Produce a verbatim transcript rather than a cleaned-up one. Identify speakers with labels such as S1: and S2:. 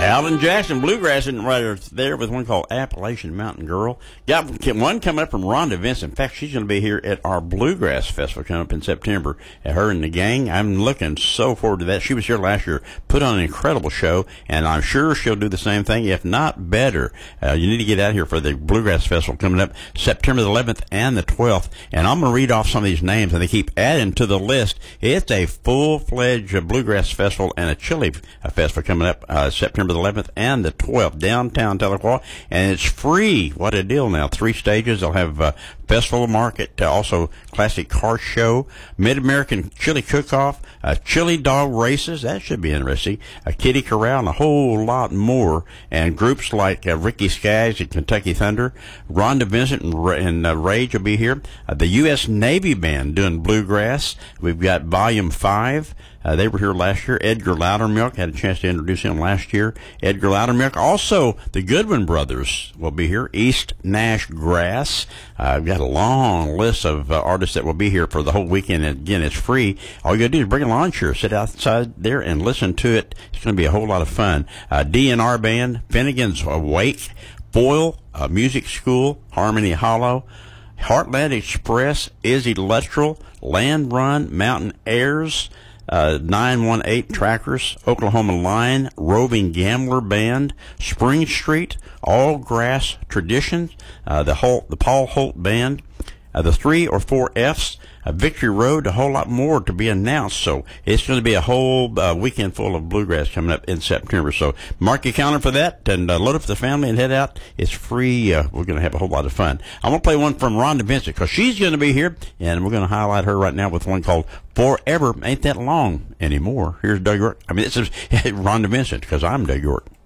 S1: Alan Jackson, bluegrass, and right there with one called Appalachian Mountain Girl. Got one coming up from Rhonda Vincent. In fact, she's going to be here at our Bluegrass Festival coming up in September. At her and the gang, I'm looking so forward to that. She was here last year, put on an incredible show, and I'm sure she'll do the same thing, if not better. Uh, you need to get out here for the Bluegrass Festival coming up September the eleventh and the twelfth. And I'm going to read off some of these names, and they keep adding to the list. It's a full-fledged uh, Bluegrass Festival and a chili uh, festival coming up uh, September the eleventh and the twelfth, downtown Tahlequah, and it's free. What a deal now. Three stages. They'll have uh, festival market, uh, also classic car show, Mid-American chili cook-off, uh, chili dog races. That should be interesting. A kiddie corral and a whole lot more. And groups like uh, Ricky Skaggs and Kentucky Thunder, Rhonda Vincent and, and uh, Rage will be here. Uh, the U S Navy Band doing bluegrass. We've got Volume five. Uh, they were here last year. Edgar Loudermilk, had a chance to introduce him last year. Edgar Loudermilk. Also, the Goodwin Brothers will be here. East Nash Grass. Uh, I've got a long list of uh, artists that will be here for the whole weekend. And again, it's free. All you got to do is bring a lawn chair, sit outside there and listen to it. It's going to be a whole lot of fun. Uh, D N R Band, Finnegan's Wake, Foyle uh, Music School, Harmony Hollow, Heartland Express, Izzy Luttrell, Land Run, Mountain Airs, Uh, nine one eight Trackers, Oklahoma Line, Roving Gambler Band, Spring Street, All Grass Traditions, uh, the Holt, the Paul Holt Band, uh, the three or four F's, uh, Victory Road, a whole lot more to be announced. So it's going to be a whole uh, weekend full of bluegrass coming up in September. So mark your calendar for that and uh, load up the family and head out. It's free. Uh, we're going to have a whole lot of fun. I'm going to play one from Rhonda Vincent because she's going to be here, and we're going to highlight her right now with one called Forever Ain't That Long Anymore. Here's Doug York. I mean, this is Rhonda Vincent because I'm Doug York.